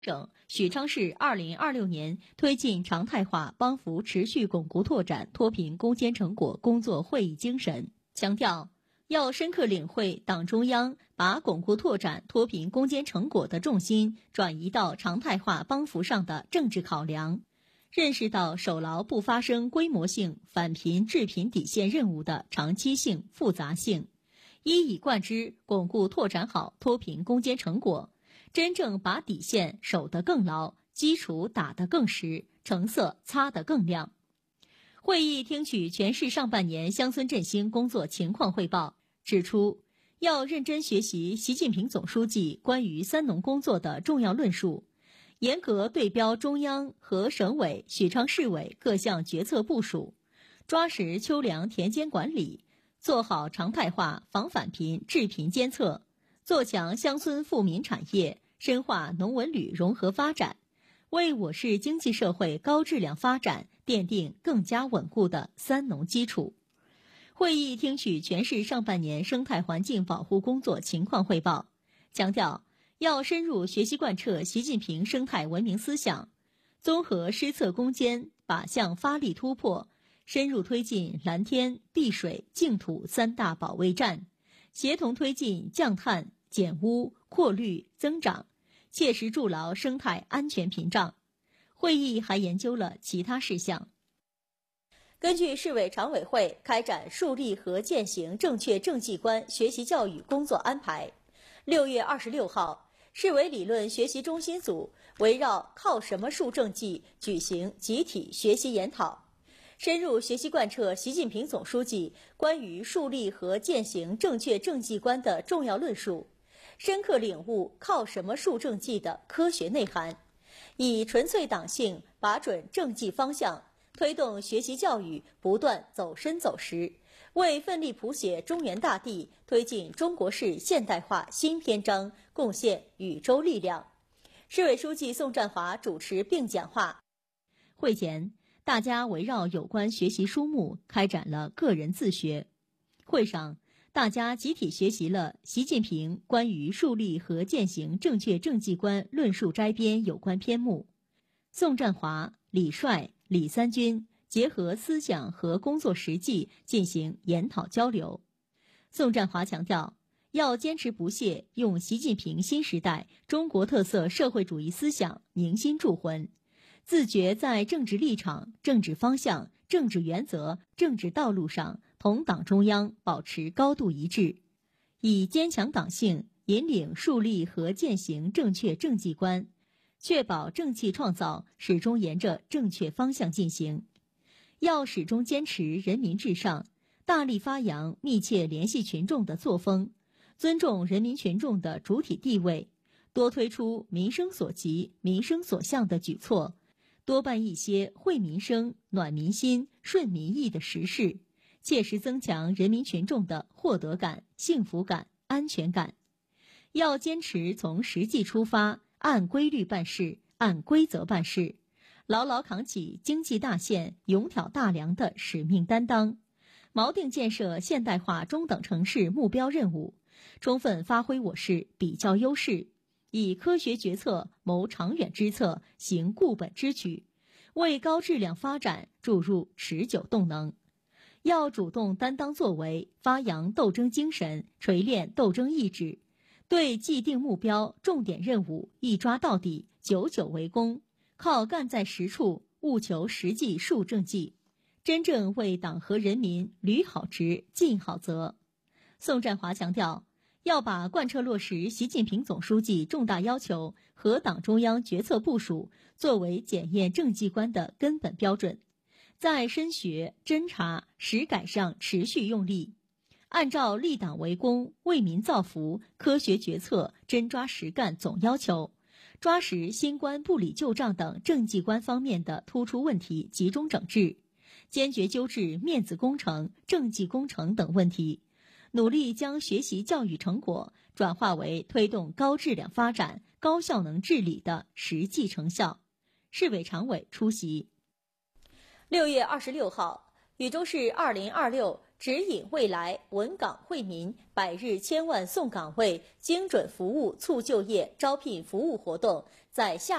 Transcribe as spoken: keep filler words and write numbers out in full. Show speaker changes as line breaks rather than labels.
省许昌市二零二六年推进常态化帮扶持续巩固拓展脱贫攻坚成果工作会议精神，强调要深刻领会党中央把巩固拓展脱贫攻坚成果的重心转移到常态化帮扶上的政治考量，认识到守牢不发生规模性反贫治贫底线任务的长期性、复杂性，一以贯之巩固拓展好脱贫攻坚成果，真正把底线守得更牢，基础打得更实，成色擦得更亮。会议听取全市上半年乡村振兴工作情况汇报，指出要认真学习习近平总书记关于三农工作的重要论述，严格对标中央和省委、许昌市委各项决策部署，抓实秋粮田间管理，做好常态化防反贫治贫监测，做强乡村富民产业，深化农文旅融合发展，为我市经济社会高质量发展奠定更加稳固的三农基础。会议听取全市上半年生态环境保护工作情况汇报，强调要深入学习贯彻习近平生态文明思想，综合施策攻坚，靶向发力突破，深入推进蓝天、碧水、净土三大保卫战，协同推进降碳、减污、扩绿、增长，切实筑牢生态安全屏障。会议还研究了其他事项。根据市委常委会开展树立和践行正确政绩观学习教育工作安排，六月二十六号，市委理论学习中心组围绕靠什么树政绩举行集体学习研讨，深入学习贯彻习近平总书记关于树立和践行正确政绩观的重要论述，深刻领悟靠什么树政绩的科学内涵，以纯粹党性把准政绩方向，推动学习教育不断走深走实，为奋力谱写中原大地、推进中国式现代化新篇章贡献宇宙力量。市委书记宋占华主持并讲话。会前，大家围绕有关学习书目开展了个人自学。会上，大家集体学习了习近平关于树立和践行正确政绩观论述摘编有关篇目。宋占华、李帅、李三军结合思想和工作实际进行研讨交流。宋占华强调，要坚持不懈用习近平新时代中国特色社会主义思想凝心铸魂，自觉在政治立场、政治方向、政治原则、政治道路上同党中央保持高度一致，以坚强党性引领树立和践行正确政绩观，确保政绩创造始终沿着正确方向进行。要始终坚持人民至上，大力发扬密切联系群众的作风，尊重人民群众的主体地位，多推出民生所急、民生所向的举措，多办一些惠民生、暖民心、顺民意的实事，切实增强人民群众的获得感、幸福感、安全感。要坚持从实际出发，按规律办事，按规则办事，牢牢扛起经济大县、勇挑大梁的使命担当，锚定建设现代化中等城市目标任务，充分发挥我市比较优势，以科学决策谋长远之策，行固本之举，为高质量发展注入持久动能。要主动担当作为，发扬斗争精神，锤炼斗争意志，对既定目标、重点任务一抓到底，久久为功，靠干在实处，务求实际树政绩，真正为党和人民履好职、尽好责。宋占华强调，要把贯彻落实习近平总书记重大要求和党中央决策部署作为检验政绩观的根本标准，在深学、侦查、实改上持续用力，按照立党为公、为民造福、科学决策、真抓实干总要求，抓实新观不理旧账等政绩观方面的突出问题集中整治，坚决纠治面子工程、政绩工程等问题，努力将学习教育成果转化为推动高质量发展、高效能治理的实际成效。市委常委出席。六月二十六号，禹州市二零二六指引未来，稳岗惠民，百日千万送岗位，精准服务促就业招聘服务活动在下